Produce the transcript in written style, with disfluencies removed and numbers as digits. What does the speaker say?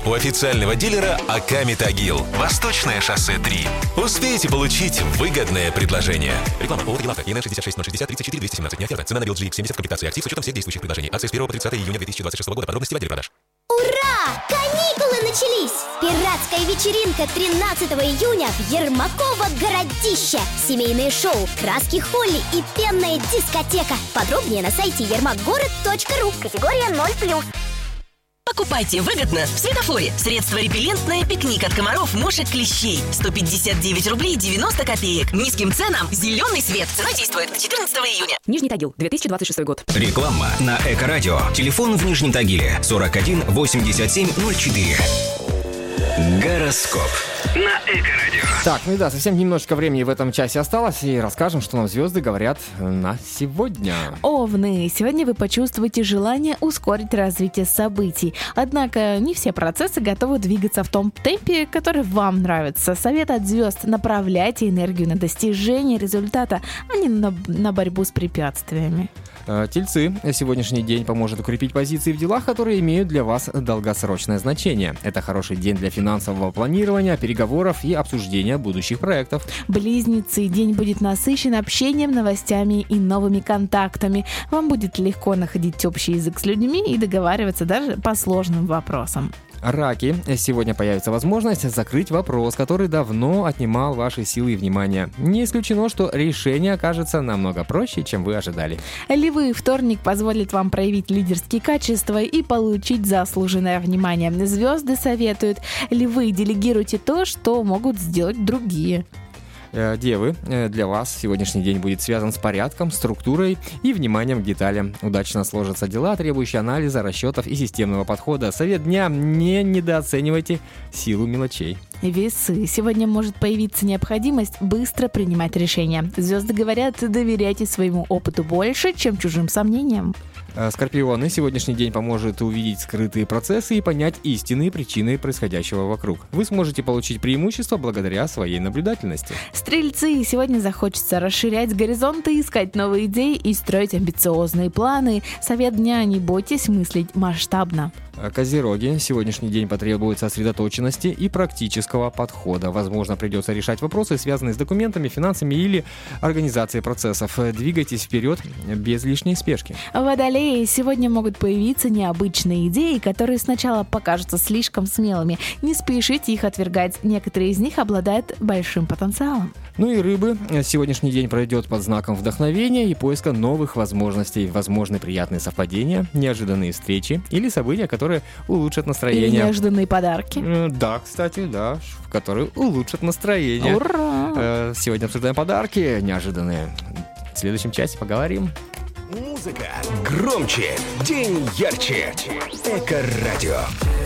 у официального дилера АК «Метагил». Восточное шоссе 3. Успейте получить выгодное предложение. Реклама. ООО «Лавка». ИНН 66 060 34 217. Не оферта. Цена на BLG X70 в комплектации актив с учетом всех действующих предложений. Акция с 1 по 30 июня 2026 года. Подробности в отделе продаж. Ура! Каникулы начались! Пиратская вечеринка 13 июня в Ермаково городище. Семейные шоу, краски Холли и пенная дискотека. Подробнее на сайте yermakgorod.ru. Категория 0+. Покупайте выгодно в Светофоре. Средство репеллентное «Пикник» от комаров, мошек, клещей. 159 рублей 90 копеек. Низким ценам зеленый свет. Цена действует до 14 июня. Нижний Тагил, 2026 год. Реклама на Эко-радио. Телефон в Нижнем Тагиле 41 87 04. Гороскоп на Эко-радио. Так, ну и да, совсем немножечко времени в этом часе осталось, и расскажем, что нам звезды говорят на сегодня. Овны, сегодня вы почувствуете желание ускорить развитие событий. Однако не все процессы готовы двигаться в том темпе, который вам нравится. Совет от звезд: направляйте энергию на достижение результата, а не на борьбу с препятствиями. Тельцы, сегодняшний день поможет укрепить позиции в делах, которые имеют для вас долгосрочное значение. Это хороший день для финансового планирования, переговоров и обсуждения будущих проектов. Близнецы, день будет насыщен общением, новостями и новыми контактами. Вам будет легко находить общий язык с людьми и договариваться даже по сложным вопросам. Раки, сегодня появится возможность закрыть вопрос, который давно отнимал ваши силы и внимание. Не исключено, что решение окажется намного проще, чем вы ожидали. Львы, вторник позволит вам проявить лидерские качества и получить заслуженное внимание. Звезды советуют: львы, делегируйте то, что могут сделать другие. Девы, для вас сегодняшний день будет связан с порядком, структурой и вниманием к деталям. Удачно сложатся дела, требующие анализа, расчетов и системного подхода. Совет дня: не недооценивайте силу мелочей. Весы, сегодня может появиться необходимость быстро принимать решения. Звезды говорят: доверяйте своему опыту больше, чем чужим сомнениям. Скорпионы, сегодняшний день поможет увидеть скрытые процессы и понять истинные причины происходящего вокруг. Вы сможете получить преимущество благодаря своей наблюдательности. Стрельцы, сегодня захочется расширять горизонты, искать новые идеи и строить амбициозные планы. Совет дня: не бойтесь мыслить масштабно. Козероги, сегодняшний день потребует сосредоточенности и практического подхода. Возможно, придется решать вопросы, связанные с документами, финансами или организацией процессов. Двигайтесь вперед без лишней спешки. Водолеи, сегодня могут появиться необычные идеи, которые сначала покажутся слишком смелыми. Не спешите их отвергать, некоторые из них обладают большим потенциалом. Ну и рыбы, сегодняшний день пройдет под знаком вдохновения и поиска новых возможностей. Возможны приятные совпадения, неожиданные встречи или события, которые улучшат настроение. Или неожиданные подарки. Да, кстати, да, которые улучшат настроение. Ура! Сегодня обсуждаем подарки неожиданные. В следующем часе поговорим. Музыка громче, день ярче. Эко-радио.